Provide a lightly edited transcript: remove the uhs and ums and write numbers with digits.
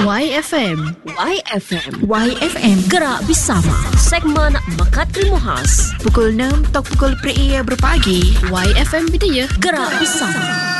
YFM. YFM. YFM. Gerak bersama. Segmen Mekat Ilmu Khas. Pukul 6 tok pukul 3 berpagi. YFM Bidaya. Gerak bersama.